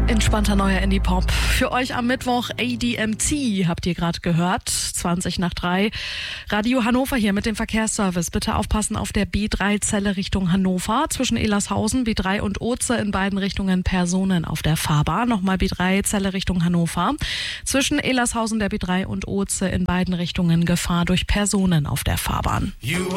Entspannter neuer Indie-Pop. Für euch am Mittwoch ADMT, habt ihr gerade gehört, 20:03. Radio Hannover hier mit dem Verkehrsservice. Bitte aufpassen auf der B3-Zelle Richtung Hannover. Zwischen Elershausen, B3 und Oze in beiden Richtungen Personen auf der Fahrbahn. Nochmal B3-Zelle Richtung Hannover. Zwischen Elershausen, der B3 und Oze in beiden Richtungen Gefahr durch Personen auf der Fahrbahn.